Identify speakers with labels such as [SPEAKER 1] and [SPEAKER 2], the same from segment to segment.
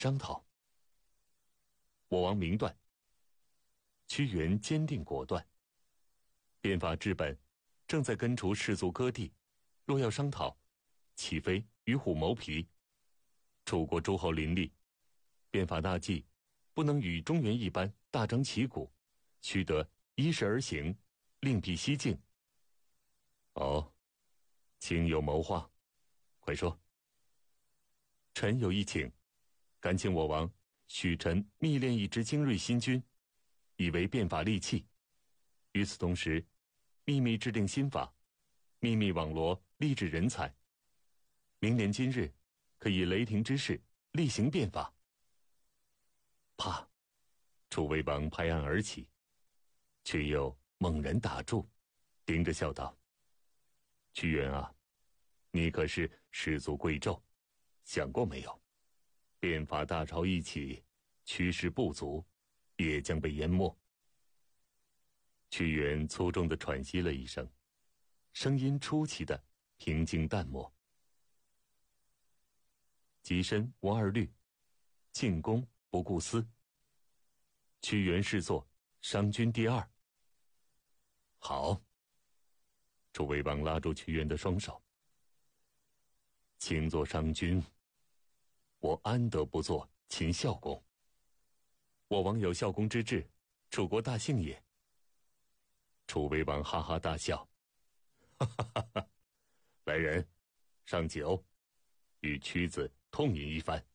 [SPEAKER 1] 张讨。我王明断。屈原坚定果断。变法治本，正在根除士族割地，若要商讨，岂非与虎谋皮？楚国诸侯林立，变法大计不能与中原一般大张旗鼓，须得依势而行，另辟蹊径。哦，卿有谋划，快说。臣有一请，敢请我王许臣密练一支精锐新军，以为变法利器。与此同时，秘密制定新法，秘密网罗励志人才。明年今日，可以雷霆之势厉行变法。啪！楚威王拍案而起，却又猛然打住，盯着笑道：“屈原啊，你可是士族贵胄，想过没有？变法大潮一起，趋势不足，也将被淹没。”屈原粗重地喘息了一声，声音出奇的平静淡漠。己身无二虑，进攻不顾私。屈原侍作商君第二。好。楚威王拉住屈原的双手，卿作商君，我安得不做秦孝公？我王有孝公之志，楚国大幸也。楚威王哈哈大笑，哈哈哈哈！来人，上酒，与屈子痛饮一番。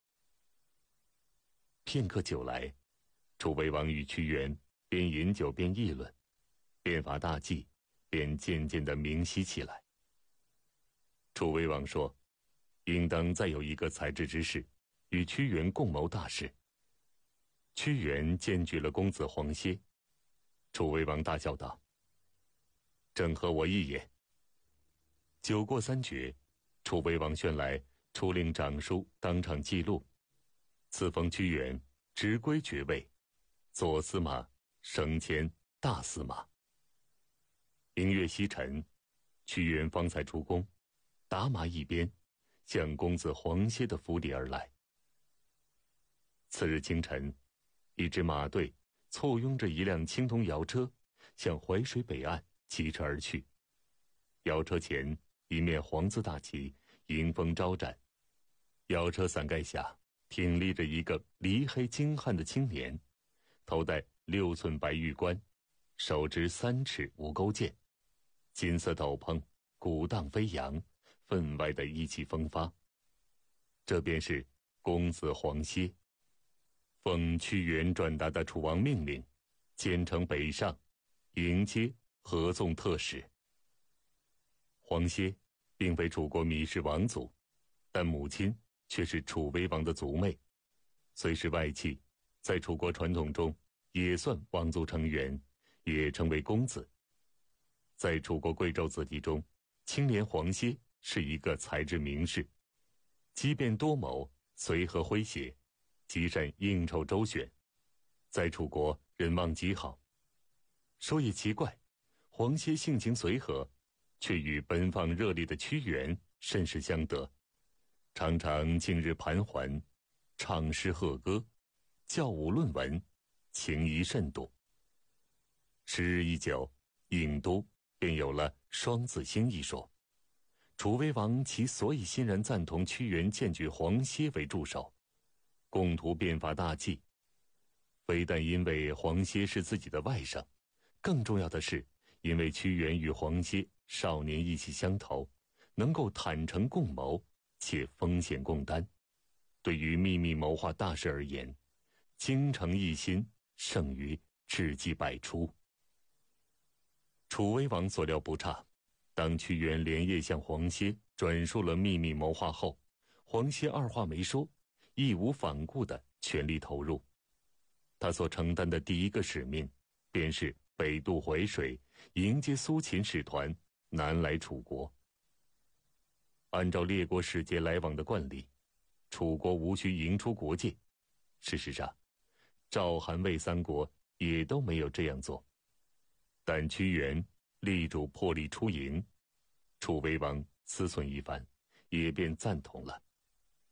[SPEAKER 1] 片刻酒来，楚威王与屈原边饮酒边议论，变法大计便渐渐地明晰起来。楚威王说，应当再有一个才智之士，与屈原共谋大事。屈原荐举了公子黄歇。楚威王大笑道：“正合我意也。”酒过三绝，楚威王宣来出令长书当场记录，赐封屈原直归爵位，左司马升迁大司马。明月西沉，屈原方才出宫，打马一鞭，向公子黄歇的府邸而来。次日清晨，一支马队簇拥着一辆青铜摇车，向淮水北岸疾驰而去。摇车前一面黄字大旗迎风招展，摇车伞盖下挺立着一个黧黑精悍的青年，头戴6寸白玉冠，手执3尺无钩剑，金色斗篷鼓荡飞扬，分外的意气风发。这便是公子黄歇，奉屈原转达的楚王命令，兼程北上，迎接合纵特使。黄歇并非楚国芈氏王族，但母亲却是楚威王的族妹，虽是外戚，在楚国传统中也算王族成员，也称为公子。在楚国贵胄子弟中，青年黄歇是一个才智名士，机变多谋，随和诙谐，极善应酬周旋，在楚国人望极好。说也奇怪，黄歇性情随和，却与奔放热烈的屈原甚是相得，常常近日盘桓，唱诗和歌，教武论文，情谊甚笃。时日一久，郢都便有了双子星一说。楚威王其所以欣然赞同屈原荐举黄歇为助手，共图变法大计，非但因为黄歇是自己的外甥，更重要的是因为屈原与黄歇少年意气相投，能够坦诚共谋，且风险共担。对于秘密谋划大事而言，精诚一心胜于智计百出。楚威王所料不差，当屈原连夜向黄歇转述了秘密谋划后，黄歇二话没说，义无反顾地全力投入。他所承担的第一个使命，便是北渡淮水，迎接苏秦使团南来楚国。按照列国使节来往的惯例，楚国无需迎出国界。事实上，赵、韩、魏三国也都没有这样做。但屈原力主破例出营，楚威王思忖一番，也便赞同了。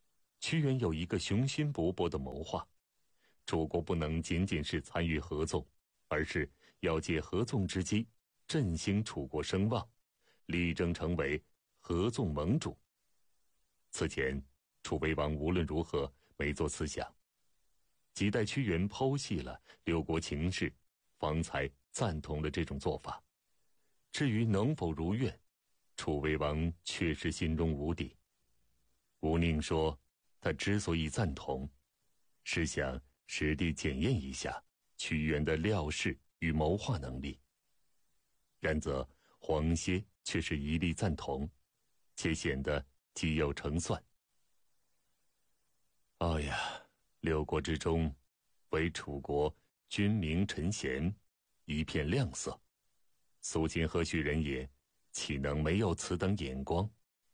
[SPEAKER 1] 屈原有一个雄心勃勃的谋划，楚国不能仅仅是参与合纵，而是要借合纵之机振兴楚国声望，力争成为合纵盟主。此前，楚威王无论如何没做思想，亟待屈原剖析了六国情势，方才赞同了这种做法。至于能否如愿，楚威王确实心中无底。吴宁说，他之所以赞同，是想实地检验一下屈原的料事与谋划能力。然则黄歇却是一力赞同，且显得极有成算。哦呀，六国之中，唯楚国君明臣贤，一片亮色。苏秦何许人也，岂能没有此等眼光？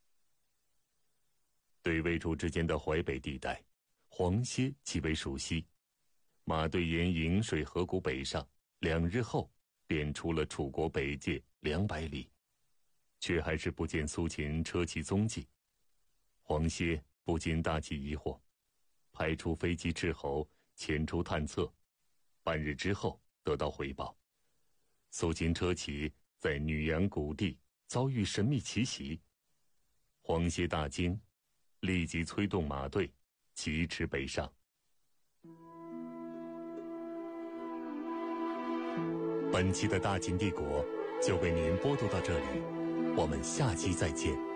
[SPEAKER 1] 对魏楚之间的淮北地带，黄歇极为熟悉。马队沿颍水河谷北上，2日后便出了楚国北界200里，却还是不见苏秦车骑踪迹。黄歇不禁大起疑惑，派出飞骑斥候前出探测。半日之后得到回报，苏秦车骑在女阳谷地遭遇神秘奇袭。黄歇大惊，立即催动马队疾驰北上。本期的大秦帝国就为您播读到这里，我们下期再见。